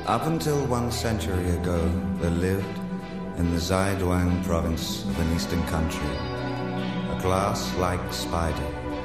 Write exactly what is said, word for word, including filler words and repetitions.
Up until one century ago, there lived in the Zaiduang province of an eastern country a glass-like spider